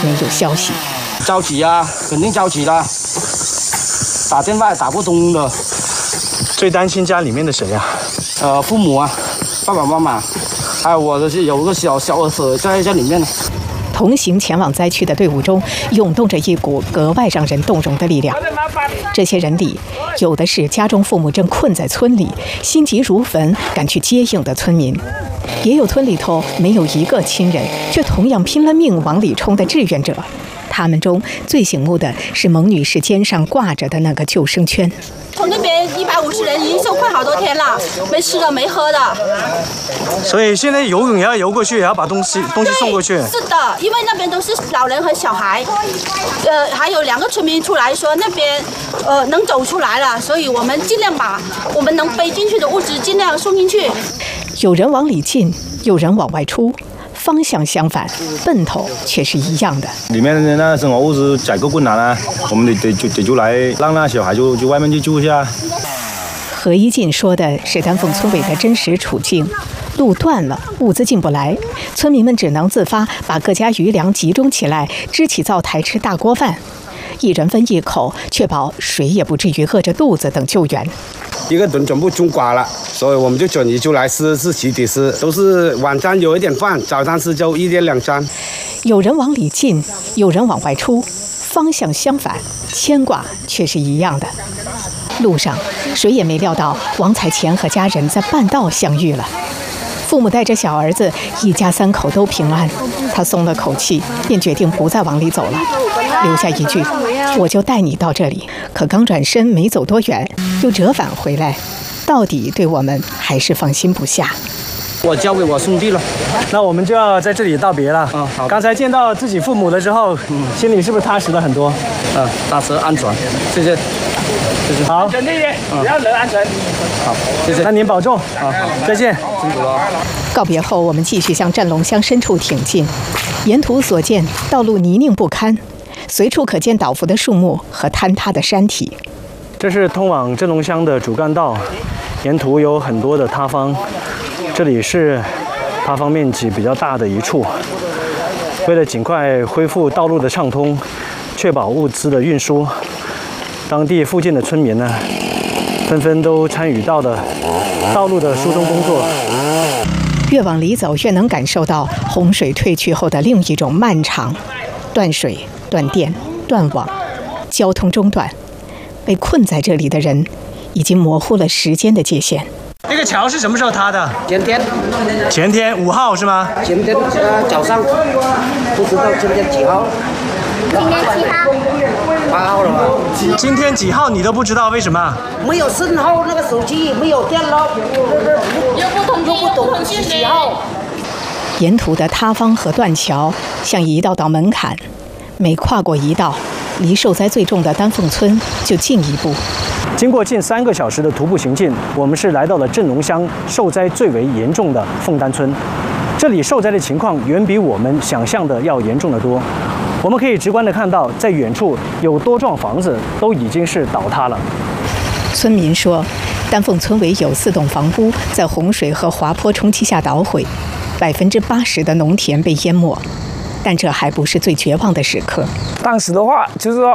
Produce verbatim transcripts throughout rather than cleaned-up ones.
没有消息。 着急啊，肯定着急啦，打电话也打不通的。 最担心家里面的谁呀、啊？ 呃，父母啊，爸爸妈妈，还有我的是有个小小儿子在在里面。 同行前往灾区的队伍中，涌动着一股格外让人动容的力量。这些人里，有的是家中父母正困在村里，心急如焚赶去接应的村民，也有村里头没有一个亲人，却同样拼了命往里冲的志愿者。他们中最醒目的是蒙女士肩上挂着的那个救生圈。 从那边一百五十人已经受困好多天了，没吃的没喝的。 所以现在游泳也要游过去，也要把东西东西送过去。 是的，因为那边都是老人和小孩，呃，还有两个村民出来说那边呃能走出来了，所以我们尽量把我们能背进去的物资尽量送进去。 有人往里进，有人往外出。方向相反，奔头却是一样的。 里面的那生活物资采购困难啊，我们得得就得就来让那小孩就就外面去住一下。 何一进说的是丹凤村委的真实处境，路断了，物资进不来，村民们只能自发把各家余粮集中起来，支起灶台吃大锅饭，一人分一口，确保谁也不至于饿着肚子等救援。 一个轮全部种瓜了，所以我们就转移出来吃，自己得吃，都是晚餐有一点饭，早餐吃就一天两餐。 有人往里进，有人往外出，方向相反，牵挂却是一样的。路上，谁也没料到王彩钱和家人在半道相遇了。父母带着小儿子，一家三口都平安，他松了口气，便决定不再往里走了，留下一句：“我就带你到这里。”可刚转身没走多远，又折返回来，到底对我们还是放心不下。 我交给我兄弟了， 那我们就要在这里道别了。 嗯，好。 刚才见到自己父母的时候，嗯，心里是不是踏实了很多？ 嗯，踏实安全，谢谢。谢谢。 好， 安全第一，只要人安全。好，谢谢。 那您保重。 好， 再见。 辛苦了。 告别后，我们继续向战龙乡深处挺进。沿途所见，道路泥泞不堪，随处可见倒伏的树木和坍塌的山体。 这是通往镇龙乡的主干道，沿途有很多的塌方，这里是塌方面积比较大的一处。为了尽快恢复道路的畅通，确保物资的运输，当地附近的村民呢，纷纷都参与到了道路的疏通工作。 越往里走，越能感受到洪水退去后的另一种漫长：断水、断电、断网，交通中断。被困在这里的人，已经模糊了时间的界限。 那个桥是什么时候塌的？ 前天。 前天五号是吗？ 前天呃早上，不知道今天几号。 今天几号？ 八号了吧？ 今天几号你都不知道，为什么？ 没有信号，那个手机没有电了， 又不同又不懂是几号。 沿途的塌方和断桥像一道道门槛，每跨过一道，离受灾最重的丹凤村就近一步。 经过近三个小时的徒步行进，我们是来到了镇龙乡受灾最为严重的凤丹村。这里受灾的情况远比我们想象的要严重得多。我们可以直观地看到，在远处有多幢房子都已经是倒塌了。 村民说，丹凤村委有四栋房屋在洪水和滑坡冲击下捣毁，百分之八十的农田被淹没。但这还不是最绝望的时刻。 当时的话，就是说，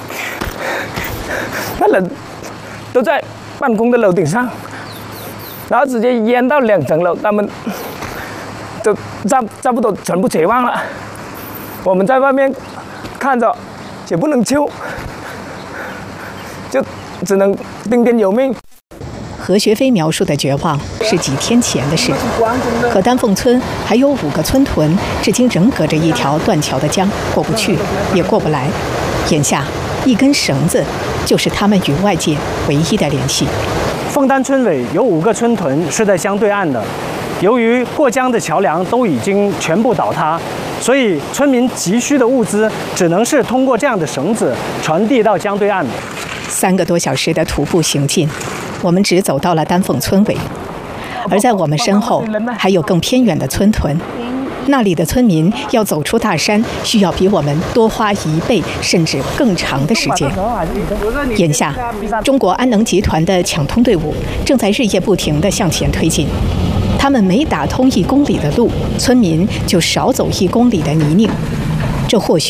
那人都在办公的楼顶上，然后直接淹到两层楼，他们都差差不多全部绝望了。我们在外面看着，也不能救，就只能听天由命。 何学飞描述的绝望是几天前的事，可丹凤村还有五个村屯，至今仍隔着一条断桥的江，过不去，也过不来。眼下，一根绳子就是他们与外界唯一的联系。 凤丹村委有五个村屯是在江对岸的，由于过江的桥梁都已经全部倒塌，所以村民急需的物资只能是通过这样的绳子传递到江对岸。 三个多小时的徒步行进，我们只走到了丹凤村委，而在我们身后还有更偏远的村屯，那里的村民要走出大山，需要比我们多花一倍甚至更长的时间。眼下，中国安能集团的抢通队伍正在日夜不停地向前推进，他们每打通一公里的路，村民就少走一公里的泥泞。这或许